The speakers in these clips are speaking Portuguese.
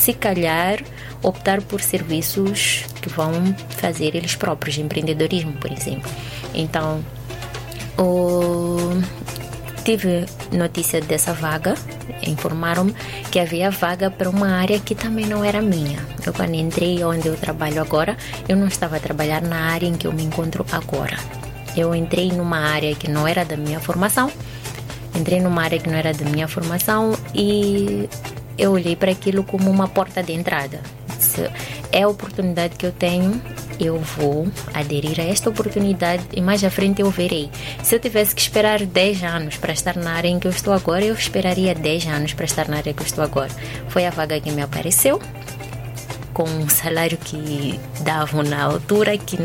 se calhar optar por serviços que vão fazer eles próprios, empreendedorismo, por exemplo. Então, tive notícia dessa vaga, informaram-me que havia vaga para uma área que também não era minha. Eu, quando entrei onde eu trabalho agora, eu não estava a trabalhar na área em que eu me encontro agora. Eu entrei numa área que não era da minha formação, e eu olhei para aquilo como uma porta de entrada. Se é a oportunidade que eu tenho, eu vou aderir a esta oportunidade e mais à frente eu verei. Se eu tivesse que esperar 10 anos para estar na área em que eu estou agora, eu esperaria 10 anos para estar na área que eu estou agora. Foi a vaga que me apareceu, com um salário que davam na altura, que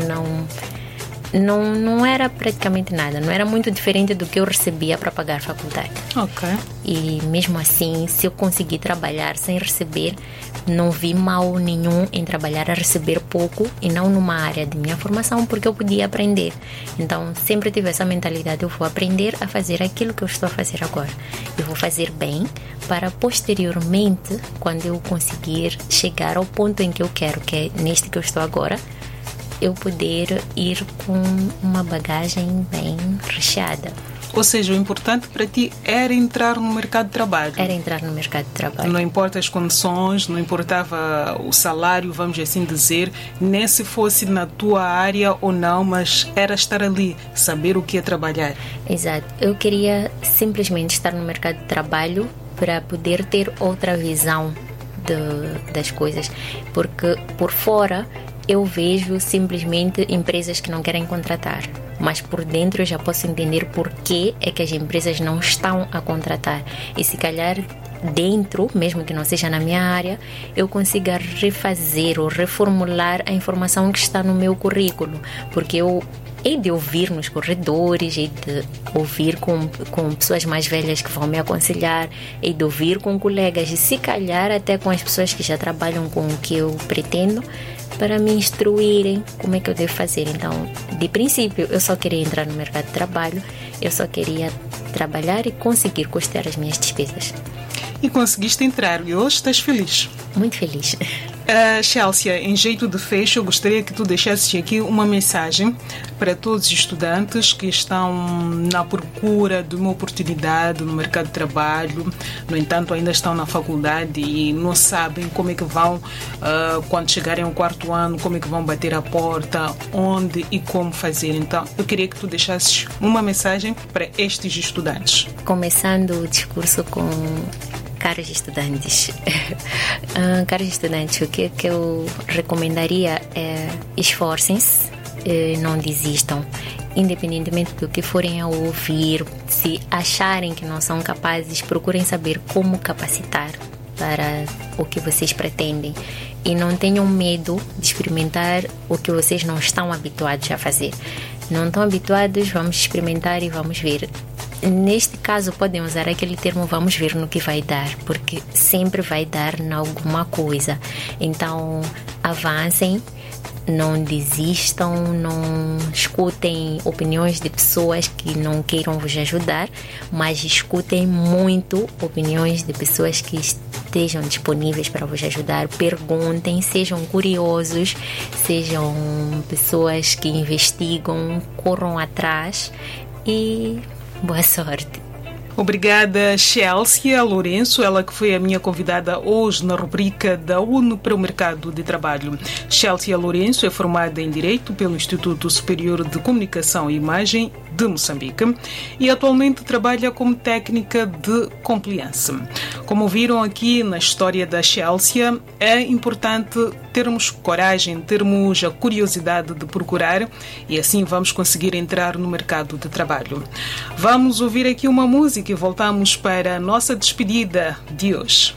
não era praticamente nada, não era muito diferente do que eu recebia para pagar a faculdade. Ok. E mesmo assim, se eu conseguir trabalhar sem receber, não vi mal nenhum em trabalhar a receber pouco e não numa área de minha formação, porque eu podia aprender. Então, sempre tive essa mentalidade: eu vou aprender a fazer aquilo que eu estou a fazer agora. Eu vou fazer bem para posteriormente, quando eu conseguir chegar ao ponto em que eu quero, que é neste que eu estou agora, eu poder ir com uma bagagem bem recheada. Ou seja, o importante para ti era entrar no mercado de trabalho. Era entrar no mercado de trabalho. Não importa as condições, não importava o salário, vamos assim dizer, nem se fosse na tua área ou não, mas era estar ali, saber o que é trabalhar. Exato. Eu queria simplesmente estar no mercado de trabalho para poder ter outra visão das coisas. Porque por fora eu vejo simplesmente empresas que não querem contratar, mas por dentro eu já posso entender por que é que as empresas não estão a contratar. E se calhar dentro, mesmo que não seja na minha área, eu consiga refazer ou reformular a informação que está no meu currículo, porque eu hei de ouvir nos corredores, hei de ouvir com pessoas mais velhas que vão me aconselhar, hei de ouvir com colegas e se calhar até com as pessoas que já trabalham com o que eu pretendo, para me instruírem como é que eu devo fazer. Então, de princípio, eu só queria entrar no mercado de trabalho, eu só queria trabalhar e conseguir custear as minhas despesas. E conseguiste entrar e hoje estás feliz? Muito feliz. Chelsea, em jeito de fecho, eu gostaria que tu deixasses aqui uma mensagem para todos os estudantes que estão na procura de uma oportunidade no mercado de trabalho, no entanto ainda estão na faculdade e não sabem como é que vão, quando chegarem ao 4º ano, como é que vão bater a porta, onde e como fazer. Então, eu queria que tu deixasses uma mensagem para estes estudantes. Começando o discurso com caros estudantes. Caros estudantes, o que eu recomendaria é esforcem-se, não desistam. Independentemente do que forem a ouvir, se acharem que não são capazes, procurem saber como capacitar para o que vocês pretendem. E não tenham medo de experimentar o que vocês não estão habituados a fazer. Não estão habituados, vamos experimentar e vamos ver. Neste caso, podem usar aquele termo vamos ver no que vai dar, porque sempre vai dar em alguma coisa. Então, avancem, não desistam, não escutem opiniões de pessoas que não queiram vos ajudar, mas escutem muito opiniões de pessoas que estejam disponíveis para vos ajudar. Perguntem, sejam curiosos, sejam pessoas que investigam, corram atrás e boa sorte. Obrigada, Chelsea Lourenço, ela que foi a minha convidada hoje na rubrica da UNE para o Mercado de Trabalho. Chelsea Lourenço é formada em Direito pelo Instituto Superior de Comunicação e Imagem de Moçambique e atualmente trabalha como técnica de compliance. Como viram aqui na história da Chelsea, é importante termos coragem, termos a curiosidade de procurar e assim vamos conseguir entrar no mercado de trabalho. Vamos ouvir aqui uma música e voltamos para a nossa despedida de hoje.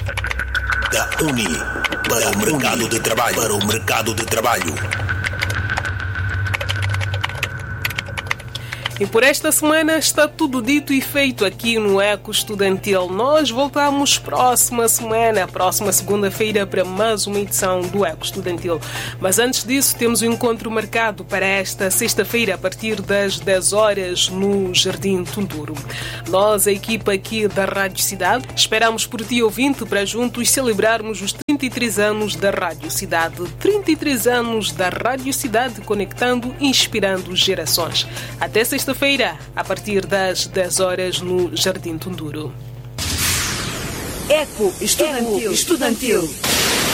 Da UNI para o mercado de trabalho. Para o mercado de trabalho. E por esta semana está tudo dito e feito aqui no Eco Estudantil. Nós voltamos próxima segunda-feira, para mais uma edição do Eco Estudantil. Mas antes disso, temos um encontro marcado para esta sexta-feira, a partir das 10 horas, no Jardim Tunduro. Nós, a equipa aqui da Rádio Cidade, esperamos por ti, ouvinte, para juntos celebrarmos os 33 anos da Rádio Cidade. 33 anos da Rádio Cidade, conectando e inspirando gerações. Até sexta-feira, a partir das 10 horas, no Jardim Tunduro. Eco Estudantil.